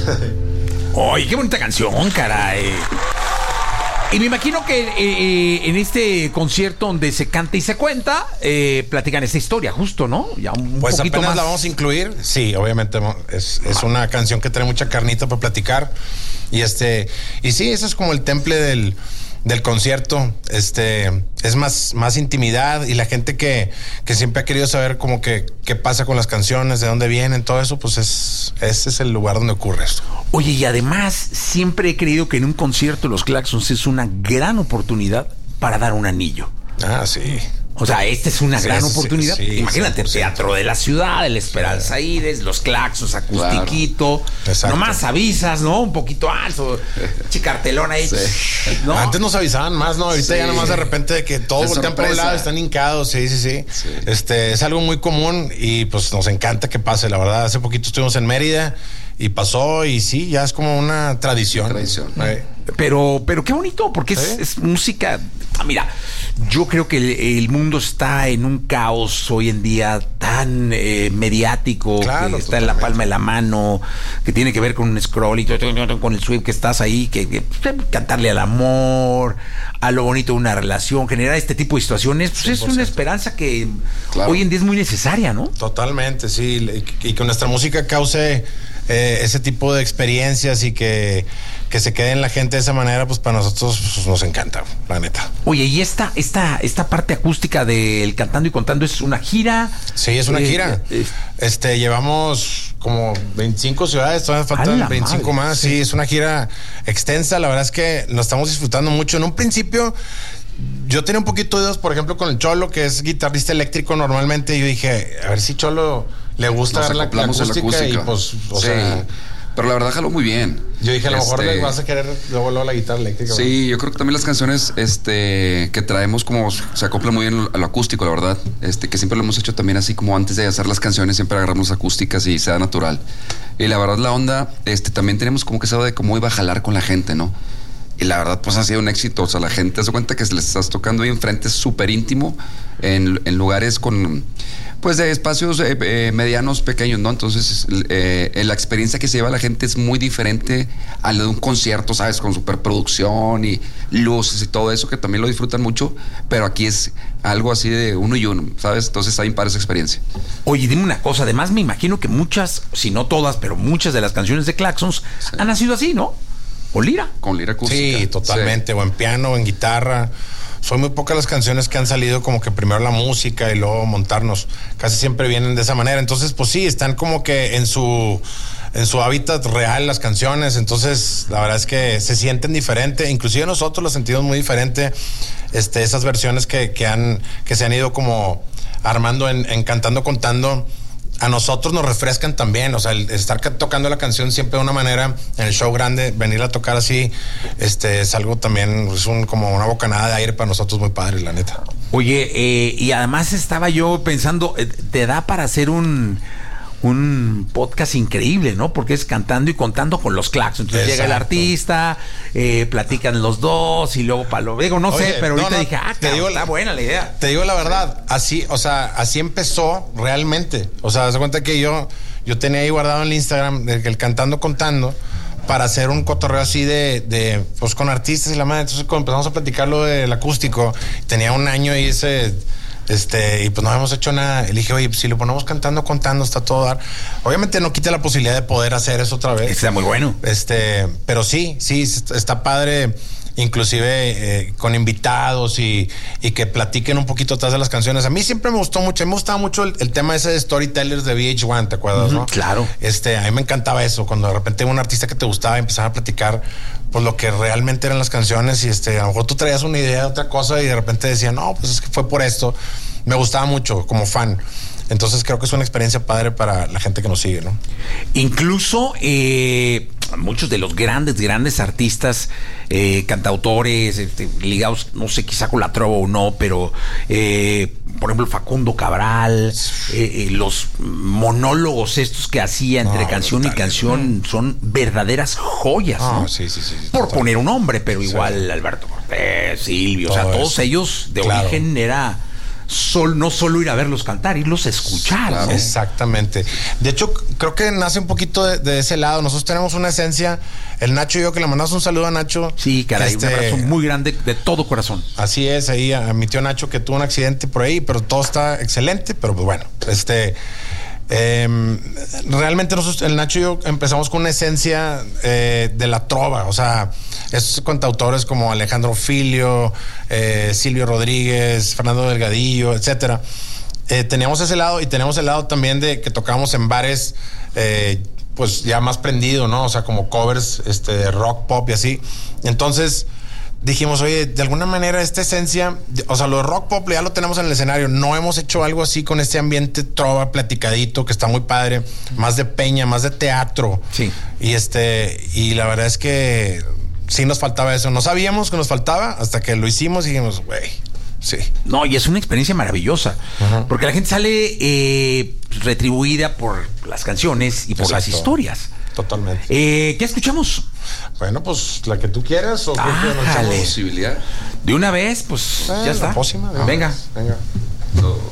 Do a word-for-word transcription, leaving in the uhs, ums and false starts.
¡Ay, qué bonita canción, caray! Y me imagino que eh, en este concierto donde se canta y se cuenta, eh, platican esta historia, justo, ¿no? Ya un pues poquito apenas más. La vamos a incluir. Sí, obviamente es, es una canción que trae mucha carnita para platicar. Y este, y sí, eso es como el temple del, del concierto. Este, es más, más intimidad, y la gente que, que siempre ha querido saber como que qué pasa con las canciones, de dónde vienen, todo eso, pues es, ese es el lugar donde ocurre esto. Oye, y además siempre he creído que en un concierto Los Claxons es una gran oportunidad para dar un anillo. Ah, sí. O sea, esta es una sí, gran sí, oportunidad. Sí, Imagínate, el Teatro de la Ciudad, el Esperanza sí. Aires, Los Claxons, acustiquito. Claro. Nomás avisas, ¿no? Un poquito alto, chicartelón ahí. Sí. ¿No? Antes nos avisaban más, ¿no? Ahorita sí. ya nomás de repente de que todos voltean por un lado, están hincados, sí, sí, sí, sí. Este, es algo muy común y pues nos encanta que pase, la verdad. Hace poquito estuvimos en Mérida y pasó, y sí, ya es como una tradición. Una tradición. ¿Eh? Pero, pero qué bonito, porque es, ¿Eh? es música. Ah, mira, yo creo que el, el mundo está en un caos hoy en día tan eh, mediático, claro, que está en la palma de la mano, que tiene que ver con un scroll y con el sweep que estás ahí, que, que cantarle al amor, a lo bonito de una relación, generar este tipo de situaciones, pues es una esperanza que claro. hoy en día es muy necesaria, ¿no? Totalmente, sí, y que nuestra música cause eh, ese tipo de experiencias y que, que se quede en la gente de esa manera, pues para nosotros pues, nos encanta, la neta. Oye, y esta, esta, esta parte acústica del Cantando y Contando es una gira. Sí, es una eh, gira. Eh, este, llevamos como veinticinco ciudades, todavía faltan veinticinco madre, más. Sí. sí, es una gira extensa. La verdad es que lo estamos disfrutando mucho. En un principio, yo tenía un poquito de dudas, por ejemplo, con el Cholo, que es guitarrista eléctrico normalmente. Y yo dije, a ver si Cholo le gusta ver la, la, acústica, la acústica. Y pues, o sí. sea. Pero la verdad jaló muy bien. Yo dije, a lo este, mejor le vas a querer luego, luego la guitarra eléctrica. Sí, ¿verdad? Yo creo que también las canciones este, que traemos como se acoplan muy bien a lo acústico, la verdad. Este, que siempre lo hemos hecho también así como antes de hacer las canciones, siempre agarramos acústicas y sea natural. Y la verdad la onda, este, también tenemos como que saber de cómo iba a jalar con la gente, ¿no? Y la verdad, pues ha sido un éxito. O sea, la gente se cuenta que les estás tocando ahí enfrente, es súper íntimo, en, en lugares con, pues, de espacios eh, eh, medianos, pequeños, ¿no? Entonces, eh, la experiencia que se lleva la gente es muy diferente a la de un concierto, ¿sabes? Con superproducción y luces y todo eso, que también lo disfrutan mucho, pero aquí es algo así de uno y uno, ¿sabes? Entonces, está bien para esa experiencia. Oye, dime una cosa. Además, me imagino que muchas, si no todas, pero muchas de las canciones de Claxons sí. han nacido así, ¿no? ¿O lira? Con lira acústica. Sí, totalmente. Sí. O en piano, o en guitarra. Son muy pocas las canciones que han salido como que primero la música y luego montarnos. Casi siempre vienen de esa manera. Entonces, pues sí, están como que en su en su hábitat real las canciones. Entonces, la verdad es que se sienten diferente. Inclusive nosotros lo sentimos muy diferente. Este, esas versiones que, que han, que se han ido como armando en, en Cantando Contando. A nosotros nos refrescan también, o sea, el estar tocando la canción siempre de una manera en el show grande, venir a tocar así, este, es algo también, es un, como una bocanada de aire para nosotros muy padre, la neta. Oye, eh, y además estaba yo pensando, te da para hacer un un podcast increíble, ¿no? Porque es Cantando y Contando con Los Claxons. Entonces exacto. Llega el artista, eh, platican los dos y luego para lo digo, no Oye, sé, pero ahorita no, no, dije, ah, te digo, está buena la idea. Te digo la verdad, así, o sea, así empezó realmente. O sea, se cuenta que yo, yo tenía ahí guardado en el Instagram el, el Cantando Contando para hacer un cotorreo así de, de pues con artistas y la madre. Entonces cuando empezamos a platicar lo del acústico, tenía un año y ese... Este, y pues no habíamos hecho nada. Le dije, oye, si lo ponemos Cantando Contando, está todo dar. Obviamente no quita la posibilidad de poder hacer eso otra vez. Está muy bueno. Este, pero sí, sí, está padre, inclusive eh, con invitados y, y que platiquen un poquito atrás de las canciones. A mí siempre me gustó mucho, a mí me gustaba mucho el, el tema ese de Storytellers de V H uno, ¿te acuerdas, uh-huh, no? Claro. Este, a mí me encantaba eso, cuando de repente un artista que te gustaba empezaba a platicar pues lo que realmente eran las canciones y este, a lo mejor tú traías una idea de otra cosa y de repente decían, no, pues es que fue por esto. Me gustaba mucho como fan. Entonces creo que es una experiencia padre para la gente que nos sigue, ¿no? Incluso eh, muchos de los grandes, grandes artistas, eh, cantautores, este, ligados, no sé, quizá con la trova o no, pero eh, por ejemplo Facundo Cabral, eh, eh, los monólogos estos que hacía entre no, canción brutal, y canción, ¿no? Son verdaderas joyas, ¿no? ¿no? Sí, sí, sí, por total. Poner un nombre, pero igual sí. Alberto Cortés, Silvio, todo o sea, todos eso. Ellos de claro. origen era sol, no solo ir a verlos cantar, irlos a escuchar. Claro. ¿no? Exactamente. De hecho, creo que nace un poquito de, de ese lado. Nosotros tenemos una esencia, el Nacho y yo, que le mandamos un saludo a Nacho. Sí, caray, Este, un abrazo muy grande de todo corazón. Así es, ahí a, a mi tío Nacho, que tuvo un accidente por ahí, pero todo está excelente. Pero pues bueno, este... Eh, realmente nosotros, el Nacho y yo, empezamos con una esencia eh, de la trova, o sea, esos cantautores como Alejandro Filio, eh, Silvio Rodríguez, Fernando Delgadillo, etcétera. Eh, teníamos ese lado y tenemos el lado también de que tocábamos en bares, eh, pues ya más prendido, ¿no? O sea, como covers, este, rock, pop y así. Entonces dijimos, oye, de alguna manera esta esencia, o sea, lo de rock pop ya lo tenemos en el escenario, no hemos hecho algo así con este ambiente trova platicadito que está muy padre, más de peña, más de teatro. Sí. Y este, y la verdad es que sí nos faltaba eso, no sabíamos que nos faltaba hasta que lo hicimos y dijimos, güey, sí. No, y es una experiencia maravillosa, Ajá. porque la gente sale eh, retribuida por las canciones y por Exacto. las historias. Totalmente. Eh, ¿Qué escuchamos? Bueno, pues la que tú quieras o qué Ájale. quieras. Posibilidad. De una vez, pues Eh, ya está. la pócima, de una Venga. vez. Venga. No.